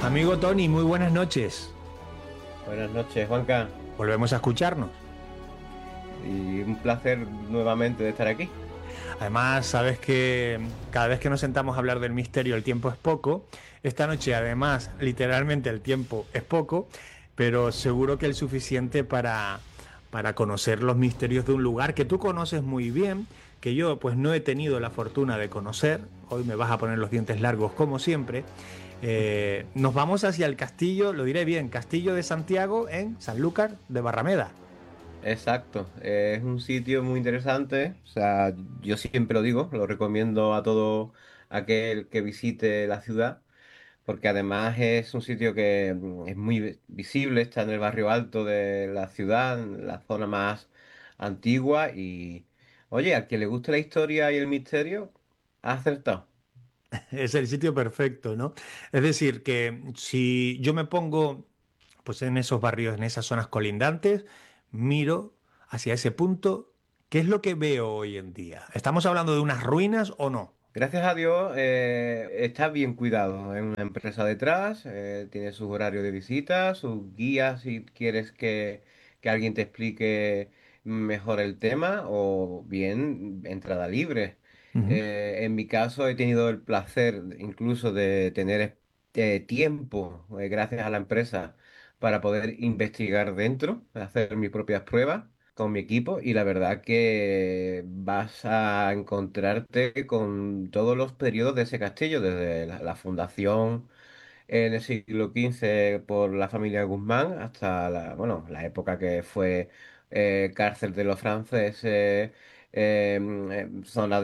Amigo Tony, muy buenas noches. Buenas noches, Juanca, Volvemos a escucharnos. y un placer nuevamente de estar aquí. Además, sabes que cada vez que nos sentamos a hablar del misterio, el tiempo es poco. Esta noche, además, literalmente el tiempo es poco, pero seguro que el suficiente para conocer los misterios de un lugar que tú conoces muy bien, que yo pues no he tenido la fortuna de conocer. Hoy me vas a poner los dientes largos como siempre. Nos vamos hacia el castillo, lo diré bien, Castillo de Santiago en Sanlúcar de Barrameda. Exacto, es un sitio muy interesante, o sea, yo siempre lo digo, lo recomiendo a todo aquel que visite la ciudad, porque además es un sitio que es muy visible, está en el barrio alto de la ciudad, en la zona más antigua y, oye, a quien le guste la historia y el misterio, ha acertado. Es el sitio perfecto, ¿no? Es decir, que si yo me pongo pues en esos barrios, en esas zonas colindantes, miro hacia ese punto, ¿qué es lo que veo hoy en día? ¿Estamos hablando de unas ruinas o no? Gracias a Dios, está bien cuidado. Hay una empresa detrás, tiene sus horarios de visita, sus guías si quieres que alguien te explique mejor el tema o bien entrada libre. Ujú. En mi caso he tenido el placer incluso de tener tiempo, gracias a la empresa, para poder investigar dentro, hacer mis propias pruebas con mi equipo y la verdad que vas a encontrarte con todos los periodos de ese castillo, desde la fundación en el siglo XV por la familia Guzmán hasta bueno, la época que fue cárcel de los franceses, zona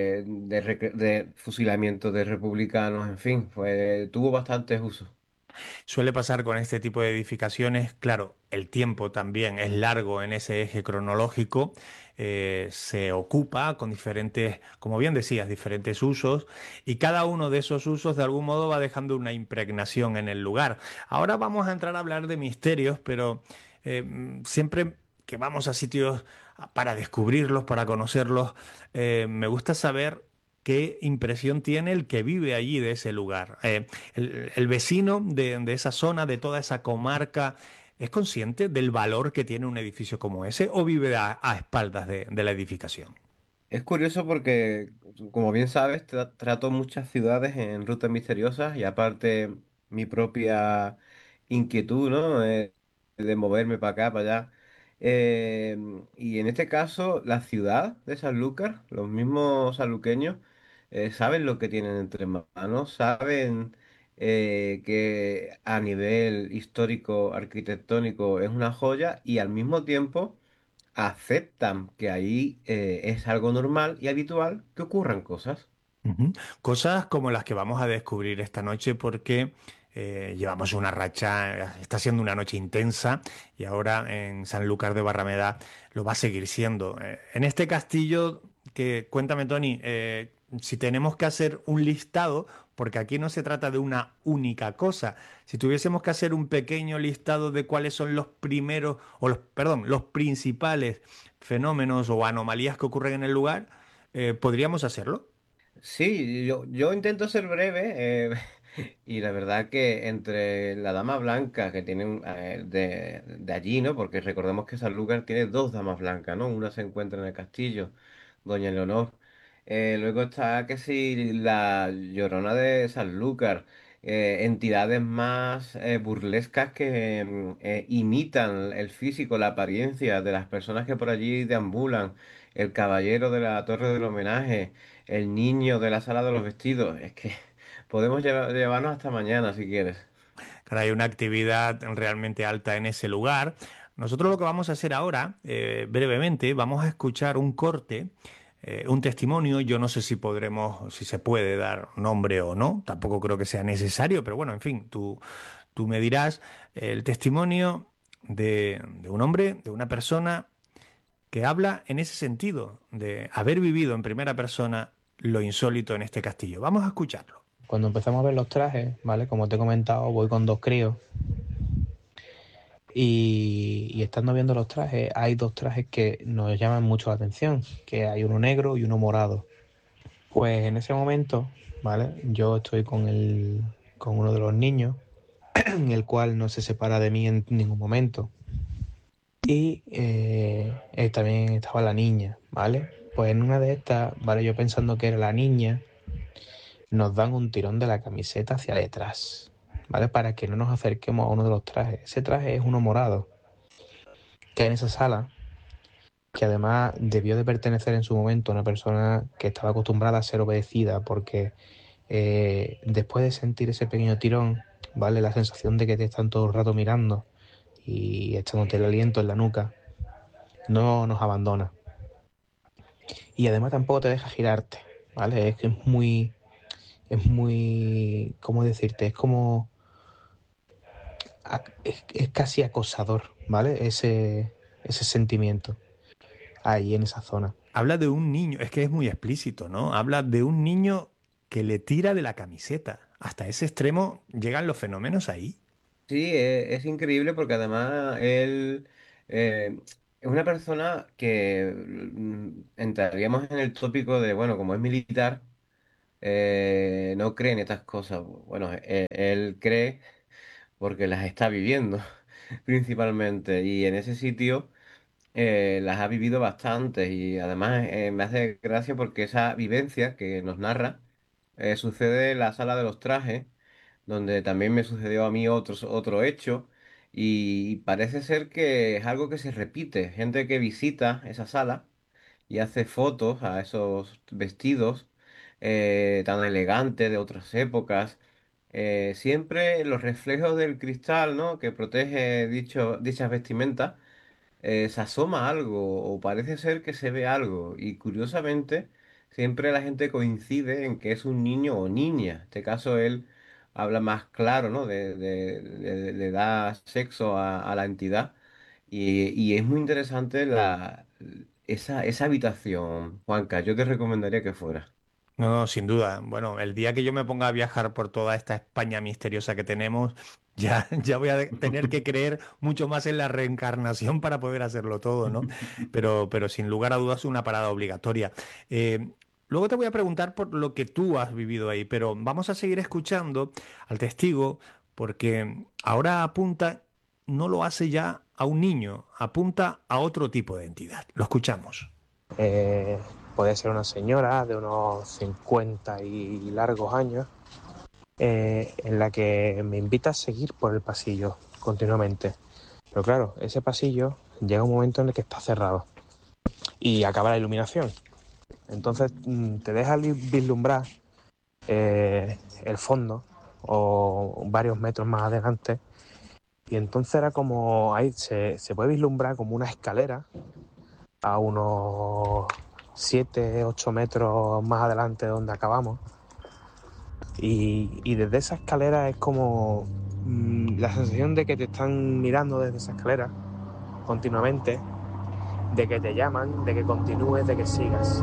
de fusilamiento de republicanos, en fin, tuvo bastantes usos. Suele pasar con este tipo de edificaciones, claro, el tiempo también es largo en ese eje cronológico, se ocupa con diferentes, como bien decías, diferentes usos y cada uno de esos usos de algún modo va dejando una impregnación en el lugar. Ahora vamos a entrar a hablar de misterios, pero siempre que vamos a sitios para descubrirlos, para conocerlos, me gusta saber qué impresión tiene el que vive allí de ese lugar. El vecino de esa zona, de toda esa comarca, ¿es consciente del valor que tiene un edificio como ese o vive a espaldas de la edificación? Es curioso porque, como bien sabes, trato muchas ciudades en rutas misteriosas y aparte mi propia inquietud, ¿no? De moverme para acá, para allá. Eh, y en este caso, la ciudad de Sanlúcar, los mismos sanluqueños, saben lo que tienen entre manos, saben que a nivel histórico, arquitectónico es una joya y al mismo tiempo aceptan que ahí es algo normal y habitual que ocurran cosas. Ujú. Cosas como las que vamos a descubrir esta noche porque llevamos una racha, está siendo una noche intensa y ahora en Sanlúcar de Barrameda lo va a seguir siendo. En este castillo, que cuéntame Tony, si tenemos que hacer un listado, porque aquí no se trata de una única cosa, si tuviésemos que hacer un pequeño listado de cuáles son los primeros, o los, perdón, los principales fenómenos o anomalías que ocurren en el lugar, ¿podríamos hacerlo? Sí, yo intento ser breve y la verdad que entre la Dama Blanca que tienen de allí, ¿no? Porque recordemos que Sanlúcar tiene dos damas blancas, ¿no? Una se encuentra en el castillo, Doña Leonor. Luego está que si la Llorona de Sanlúcar, entidades más burlescas que imitan el físico, la apariencia de las personas que por allí deambulan, el caballero de la Torre del Homenaje, el niño de la sala de los vestidos. Es que podemos llevarnos hasta mañana si quieres. Claro, hay una actividad realmente alta en ese lugar. Nosotros lo que vamos a hacer ahora, brevemente, vamos a escuchar un corte, un testimonio. Yo no sé si podremos, si se puede dar nombre o no, tampoco creo que sea necesario, pero bueno, en fin, tú me dirás el testimonio de un hombre, de una persona que habla en ese sentido, de haber vivido en primera persona lo insólito en este castillo. Vamos a escucharlo. Cuando empezamos a ver los trajes, ¿vale? Como te he comentado, voy con dos críos y estando viendo los trajes, hay dos trajes que nos llaman mucho la atención, que hay uno negro y uno morado. Pues en ese momento, ¿vale? Yo estoy con uno de los niños el cual no se separa de mí en ningún momento. Y también estaba la niña, ¿vale? Pues en una de estas, ¿vale? Yo pensando que era la niña, nos dan un tirón de la camiseta hacia detrás, ¿vale? Para que no nos acerquemos a uno de los trajes. Ese traje es uno morado, que hay en esa sala, que además debió de pertenecer en su momento a una persona que estaba acostumbrada a ser obedecida, porque después de sentir ese pequeño tirón, ¿vale? La sensación de que te están todo el rato mirando y echándote el aliento en la nuca, no nos abandona. Y además tampoco te deja girarte, ¿vale? Es que ¿cómo decirte? Es como, es casi acosador, ¿vale? Ese sentimiento ahí en esa zona. Habla de un niño, es que es muy explícito, ¿no? Habla de un niño que le tira de la camiseta. Hasta ese extremo llegan los fenómenos ahí. Sí, es increíble porque además él es una persona que entraríamos en el tópico de, bueno, como es militar, no cree en estas cosas. Bueno, él cree porque las está viviendo principalmente y en ese sitio las ha vivido bastante y además me hace gracia porque esa vivencia que nos narra sucede en la sala de los trajes donde también me sucedió a mí otro hecho y parece ser que es algo que se repite. Gente que visita esa sala y hace fotos a esos vestidos tan elegantes de otras épocas. Siempre los reflejos del cristal, ¿no? Que protege dichas vestimentas se asoma algo o parece ser que se ve algo y curiosamente siempre la gente coincide en que es un niño o niña. En este caso él habla más claro, ¿no? Le da sexo a la entidad y es muy interesante esa habitación, Juanca. Yo te recomendaría que fuera. No, no, sin duda. Bueno, el día que yo me ponga a viajar por toda esta España misteriosa que tenemos, ya, ya voy a tener que creer mucho más en la reencarnación para poder hacerlo todo, ¿no? Pero sin lugar a dudas, una parada obligatoria. Eh, Luego te voy a preguntar por lo que tú has vivido ahí, pero vamos a seguir escuchando al testigo porque ahora apunta, no lo hace ya a un niño, apunta a otro tipo de entidad. Lo escuchamos. Eh, Puede ser una señora de unos 50 y largos años, en la que me invita a seguir por el pasillo continuamente. Pero claro, ese pasillo llega un momento en el que está cerrado y acaba la iluminación. Entonces te deja vislumbrar el fondo o varios metros más adelante. Y entonces era como, ahí se puede vislumbrar como una escalera a unos 7 8 metros más adelante de donde acabamos. Y desde esa escalera es como la sensación de que te están mirando desde esa escalera continuamente, de que te llaman, de que continúes, de que sigas.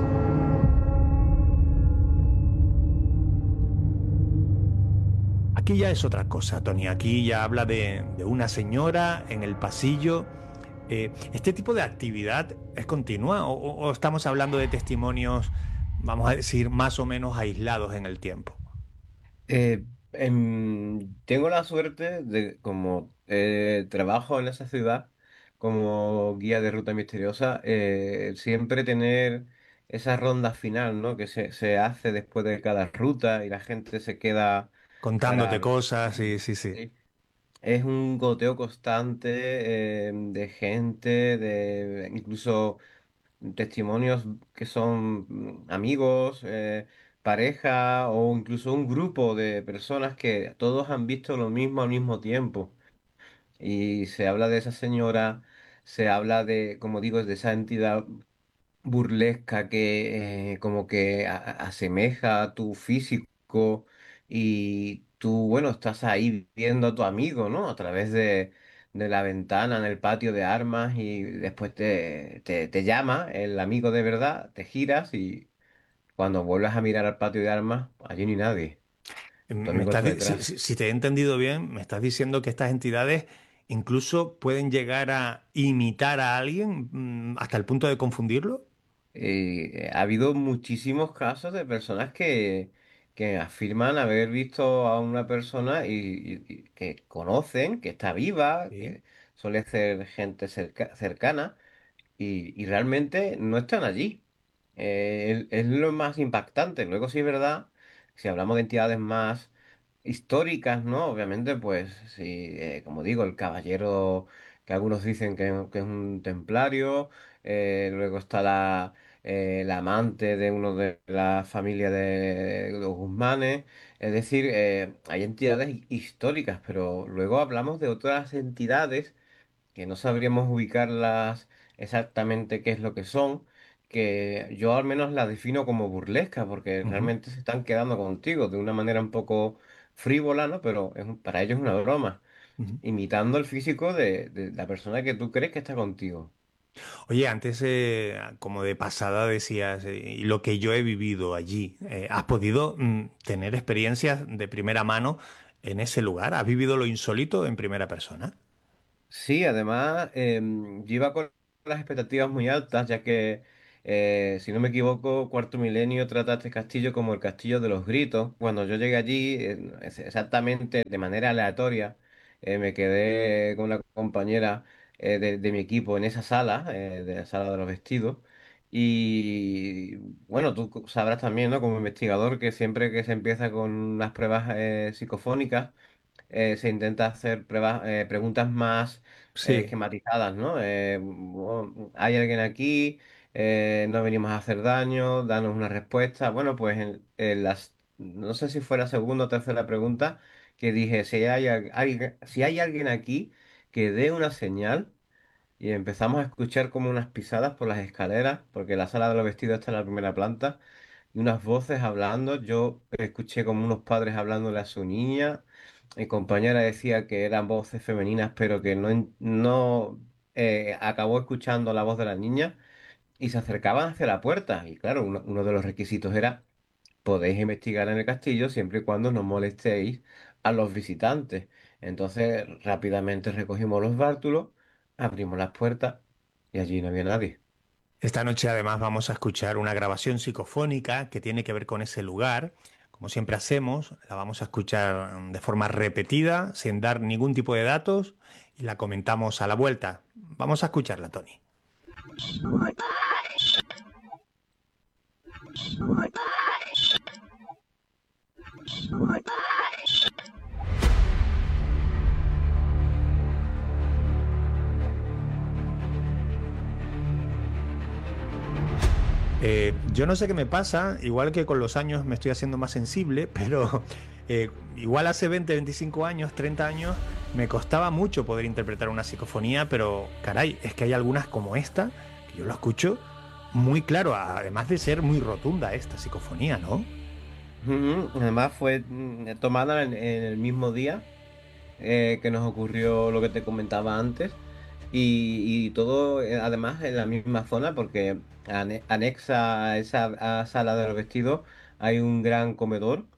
Aquí ya es otra cosa, Tony. Aquí ya habla de una señora en el pasillo. ¿Este tipo de actividad es continua o estamos hablando de testimonios, vamos a decir, más o menos aislados en el tiempo? Tengo la suerte de, como trabajo en esa ciudad como guía de ruta misteriosa, siempre tener esa ronda final, ¿no? Que se hace después de cada ruta y la gente se queda Contándote para... cosas, sí, sí, sí. Sí. Es un goteo constante de gente, de incluso testimonios que son amigos, pareja o incluso un grupo de personas que todos han visto lo mismo al mismo tiempo. Y se habla de esa señora, se habla de, como digo, de esa entidad burlesca que como que asemeja a tu físico y tú, bueno, estás ahí viendo a tu amigo, ¿no? A través de la ventana en el patio de armas y después te llama el amigo de verdad, te giras y cuando vuelves a mirar al patio de armas, allí ni nadie. Tu amigo está Si, detrás. si te he entendido bien, me estás diciendo que estas entidades incluso pueden llegar a imitar a alguien, hasta el punto de confundirlo. Ha habido muchísimos casos de personas que que afirman haber visto a una persona y que conocen, que está viva, Sí. que suele ser gente cercana y realmente no están allí. Es lo más impactante. Luego sí es verdad, si hablamos de entidades más históricas, ¿no? Obviamente, pues sí, como digo, el caballero que algunos dicen que es un templario, luego está la amante de uno de la familia de los Guzmanes, es decir, hay entidades históricas, pero luego hablamos de otras entidades que no sabríamos ubicarlas exactamente qué es lo que son, que yo al menos las defino como burlescas, porque Ujú, realmente se están quedando contigo de una manera un poco frívola, ¿no? Pero para ellos es una broma, ujú. imitando el físico de la persona que tú crees que está contigo. Oye, antes, como de pasada decías, y lo que yo he vivido allí, ¿has podido tener experiencias de primera mano en ese lugar? ¿Has vivido lo insólito en primera persona? Sí, además, yo iba con las expectativas muy altas, ya que, si no me equivoco, Cuarto Milenio trata este castillo como el Castillo de los Gritos. Cuando yo llegué allí, exactamente de manera aleatoria, me quedé con una compañera de mi equipo en esa sala, de la sala de los vestidos. Y bueno, tú sabrás también, ¿no? Como investigador, que siempre que se empieza con las pruebas psicofónicas, se intenta hacer preguntas más Sí. esquematizadas, ¿no? ¿Hay alguien aquí? No venimos a hacer daño, danos una respuesta. Bueno, pues no sé si fue la segunda o tercera pregunta que dije, si hay alguien aquí que dé una señal. Y empezamos a escuchar como unas pisadas por las escaleras, porque la sala de los vestidos está en la primera planta, y unas voces hablando. Yo escuché como unos padres hablándole a su niña. Mi compañera decía que eran voces femeninas, pero que no acabó escuchando la voz de la niña y se acercaban hacia la puerta. Y claro, uno de los requisitos era: podéis investigar en el castillo siempre y cuando no molestéis a los visitantes. Entonces rápidamente recogimos los bártulos, abrimos las puertas y allí no había nadie. Esta noche además vamos a escuchar una grabación psicofónica que tiene que ver con ese lugar. Como siempre hacemos, la vamos a escuchar de forma repetida, sin dar ningún tipo de datos, y la comentamos a la vuelta. Vamos a escucharla, Tony. Yo no sé qué me pasa, igual que con los años me estoy haciendo más sensible, pero igual hace 20, 25 años, 30 años, me costaba mucho poder interpretar una psicofonía, pero caray, es que hay algunas como esta, que yo lo escucho muy claro, además de ser muy rotunda esta psicofonía, ¿no? Ujú. Además fue tomada en el mismo día que nos ocurrió lo que te comentaba antes. Y todo, además, en la misma zona, porque anexa a esa sala de los vestidos hay un gran comedor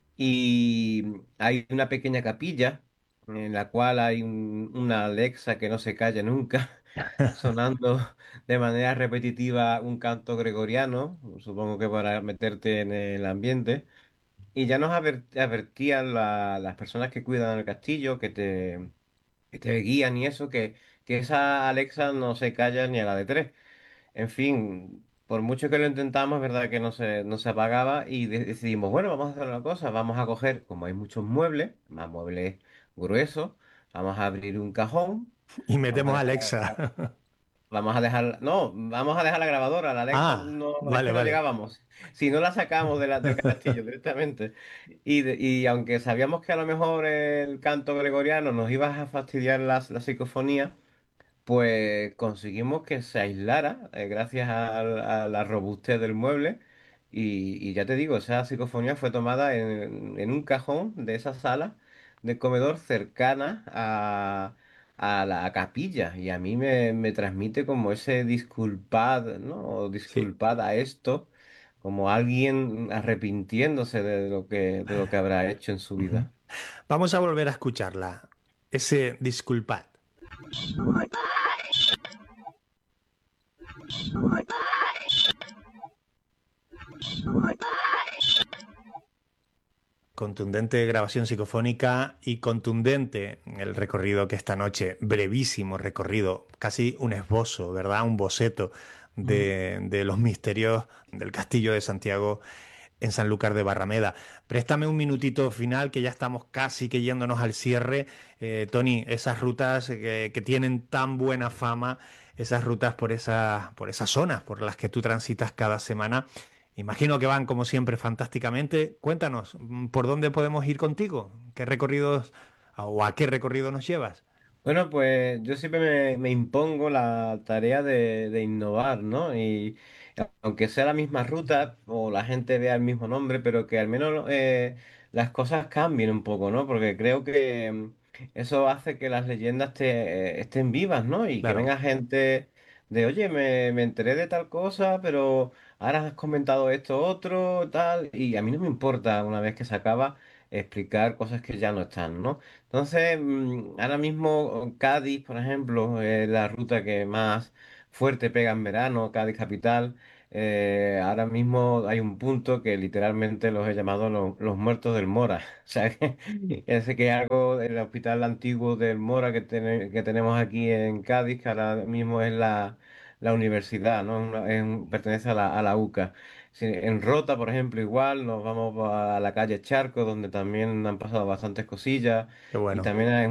y hay una pequeña capilla en la cual hay una Alexa que no se calla nunca, sonando de manera repetitiva un canto gregoriano, supongo que para meterte en el ambiente. Y ya nos advertían las personas que cuidan el castillo, que te guían y eso, que esa Alexa no se calla ni a la de tres. En fin, por mucho que lo intentamos, es verdad que no se apagaba y decidimos, bueno, vamos a hacer una cosa, vamos a coger, como hay muchos muebles, más muebles gruesos, vamos a abrir un cajón, Y vamos a metemos a dejar, Alexa. no, vamos a dejar la grabadora, la Alexa Ah, no, es vale, que no vale. llegábamos, si no la sacamos del castillo directamente. Y aunque sabíamos que a lo mejor el canto gregoriano nos iba a fastidiar la psicofonía, pues conseguimos que se aislara gracias a la robustez del mueble y ya te digo, esa psicofonía fue tomada en un cajón de esa sala de comedor cercana a la capilla y a mí me transmite como ese disculpad, ¿no? O Sí. disculpad a esto, como alguien arrepintiéndose de lo que habrá hecho en su Ujú. vida. Vamos a volver a escucharla. Ese disculpad. contundente grabación psicofónica y contundente el recorrido que esta noche, brevísimo recorrido, casi un esbozo, ¿verdad? Un boceto de los misterios del Castillo de Santiago en Sanlúcar de Barrameda. Préstame un minutito final, que ya estamos casi que yéndonos al cierre. Tony, esas rutas que tienen tan buena fama, esas rutas por esas zonas por las que tú transitas cada semana, imagino que van, como siempre, fantásticamente. Cuéntanos, ¿por dónde podemos ir contigo? ¿Qué recorridos o a qué recorrido nos llevas? Bueno, pues yo siempre me impongo la tarea de innovar, ¿no? Y aunque sea la misma ruta o la gente vea el mismo nombre, pero que al menos las cosas cambien un poco, ¿no? Porque creo que eso hace que las leyendas estén vivas, ¿no? Y que Claro, venga gente de, oye, me enteré de tal cosa, pero ahora has comentado esto otro, tal, y a mí no me importa una vez que se acaba explicar cosas que ya no están, ¿no? Entonces, ahora mismo Cádiz, por ejemplo, es la ruta que más fuerte pega en verano, Cádiz capital. Ahora mismo hay un punto que literalmente los he llamado los muertos del Mora. O sea, ese que es algo del hospital antiguo del Mora que tenemos aquí en Cádiz, que ahora mismo es la universidad, ¿no? Pertenece a la UCA. Sí, en Rota, por ejemplo, igual nos vamos a la calle Charco, donde también han pasado bastantes cosillas. qué Y bueno. también es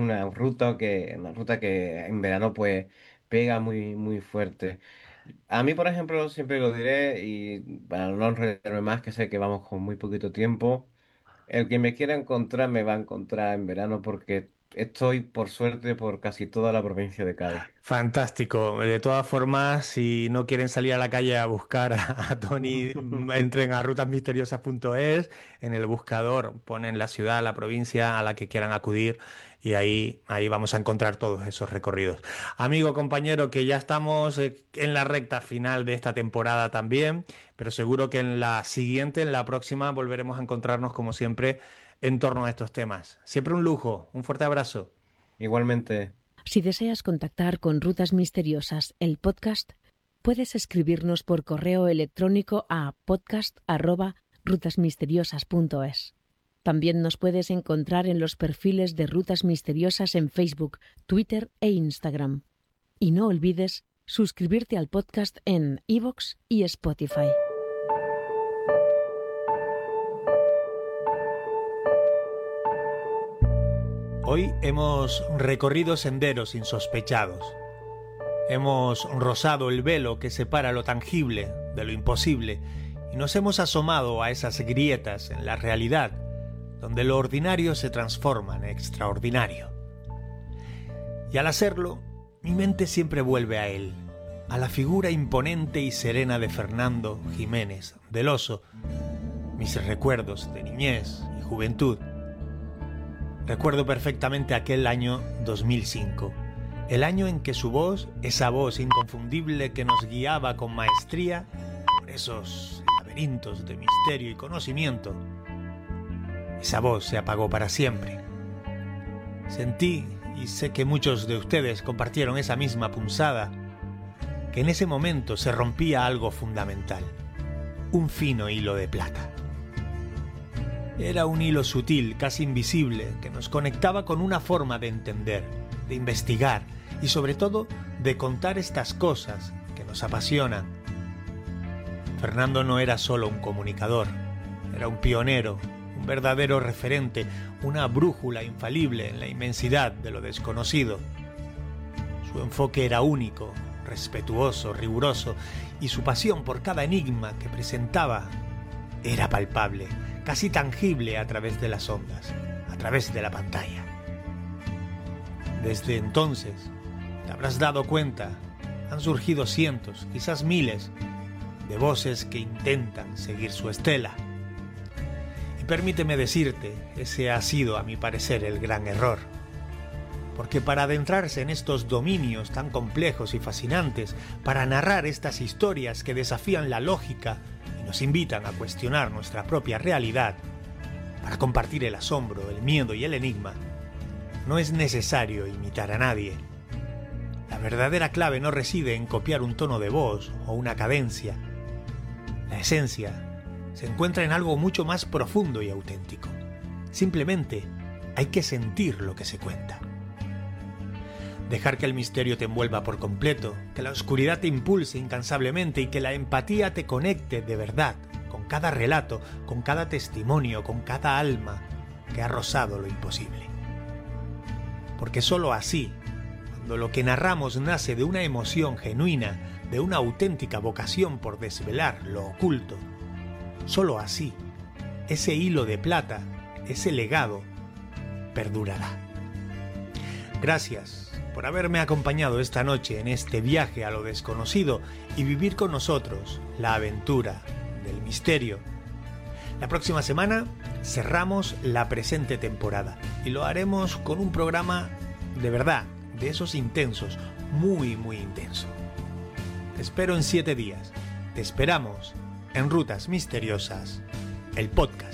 una ruta que en verano pues pega muy, muy fuerte. A mí, por ejemplo, siempre lo diré y para no enredarme más, que sé que vamos con muy poquito tiempo, el que me quiera encontrar me va a encontrar en verano porque estoy, por suerte, por casi toda la provincia de Cádiz. Fantástico. De todas formas, si no quieren salir a la calle a buscar a Tony, entren a rutasmisteriosas.es. En el buscador ponen la ciudad, la provincia a la que quieran acudir y ahí vamos a encontrar todos esos recorridos. Amigo, compañero, que ya estamos en la recta final de esta temporada también, pero seguro que en la siguiente, en la próxima, volveremos a encontrarnos como siempre en torno a estos temas. Siempre un lujo. Un fuerte abrazo. Igualmente. Si deseas contactar con Rutas Misteriosas, el podcast, puedes escribirnos por correo electrónico a podcast@rutasmisteriosas.es. También nos puedes encontrar en los perfiles de Rutas Misteriosas en Facebook, Twitter e Instagram. Y no olvides suscribirte al podcast en iVoox y Spotify. Hoy hemos recorrido senderos insospechados. Hemos rozado el velo que separa lo tangible de lo imposible y nos hemos asomado a esas grietas en la realidad donde lo ordinario se transforma en extraordinario. Y al hacerlo, mi mente siempre vuelve a él, a la figura imponente y serena de Fernando Jiménez del Oso, mis recuerdos de niñez y juventud. Recuerdo perfectamente aquel año 2005, el año en que su voz, esa voz inconfundible que nos guiaba con maestría por esos laberintos de misterio y conocimiento, esa voz se apagó para siempre. Sentí, y sé que muchos de ustedes compartieron esa misma punzada, que en ese momento se rompía algo fundamental, un fino hilo de plata. Era un hilo sutil, casi invisible, que nos conectaba con una forma de entender, de investigar y sobre todo de contar estas cosas que nos apasionan. Fernando no era solo un comunicador, era un pionero, un verdadero referente, una brújula infalible en la inmensidad de lo desconocido. Su enfoque era único, respetuoso, riguroso, y su pasión por cada enigma que presentaba era palpable, casi tangible a través de las ondas, a través de la pantalla. Desde entonces, te habrás dado cuenta, han surgido cientos, quizás miles, de voces que intentan seguir su estela. Y permíteme decirte, ese ha sido, a mi parecer, el gran error. Porque para adentrarse en estos dominios tan complejos y fascinantes, para narrar estas historias que desafían la lógica y nos invitan a cuestionar nuestra propia realidad, para compartir el asombro, el miedo y el enigma, no es necesario imitar a nadie. La verdadera clave no reside en copiar un tono de voz o una cadencia. La esencia se encuentra en algo mucho más profundo y auténtico, Simplemente hay que sentir lo que se cuenta. Dejar que el misterio te envuelva por completo, que la oscuridad te impulse incansablemente y que la empatía te conecte de verdad con cada relato, con cada testimonio, con cada alma que ha rozado lo imposible. Porque sólo así, cuando lo que narramos nace de una emoción genuina, de una auténtica vocación por desvelar lo oculto, sólo así, ese hilo de plata, ese legado, perdurará. Gracias por haberme acompañado esta noche en este viaje a lo desconocido y vivir con nosotros la aventura del misterio. La próxima semana cerramos la presente temporada y lo haremos con un programa de verdad, de esos intensos, muy intenso. Te espero en 7 días. Te esperamos en Rutas Misteriosas, el podcast.